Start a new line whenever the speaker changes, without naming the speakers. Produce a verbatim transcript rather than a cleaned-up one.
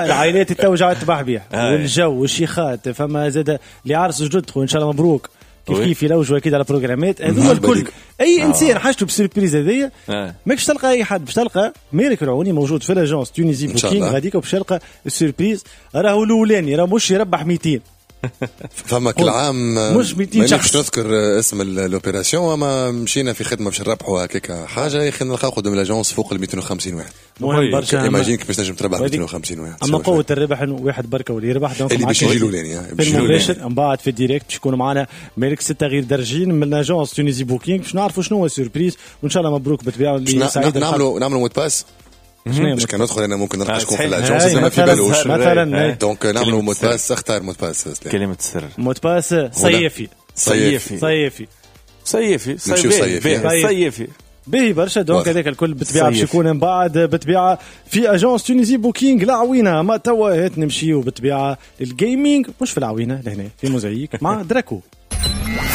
العائلات التوجع تبحبيح والجو والشيخات فما زاد اللي عارس جدد خو ان شاء الله مبروك كيف كيف يلوجوا اكيد على بروجرامات هذو الكل. اي انسان حاجته بسيربريز هذيا ماكش تلقى اي حد، باش تلقى مالك العوني موجود في الاجونس تونيزي بوكينغ غاديك وباش تلقى السيربريز راهو الاولاني راه مش يربح مئتين
فما كل عام
مش مئتين شخص.
نذكر اسم الاوبيراسيون اما مشينا في خدمه باش نربحوا هكاك حاجه يا اخي نلقاو قدام الاجونس فوق ال مئتين وخمسين واحد.
مهم برشا
ايماجينك باش تنجم تربح مئتين وخمسين واحد.
اما قوه الربح انه واحد بركه واللي يربح دونك
اللي باش يجي الاولاني
باش مباشر من بعد في الديريكت باش يكونوا معنا مالك ستة غير درجين من الاجونس تونيزي بوكينغ باش نعرفوا شنو هو السيربريز وان شاء الله مبروك بالطبيعه اللي سعيد.
نعملوا نعملوا مود باس باش كان ندخل انا ممكن نلقى شكون في الاجونس
ما
في بالوش
مثلا
دونك نعملوا مود باس. اختار مود باس
كلمه السر
مود باس صيفي
صيفي
صيفي
صيفي
صيفي
صيفي
باهي برشا. دونك هذاك الكل بالطبيعه باش يكون من بعد بالطبيعه في اجونس تونيزي بوكينغ العوينه. ما توا هات نمشيو بالطبيعه للجيمنج مش في العوينه لهنا في موزايك مع دراكو.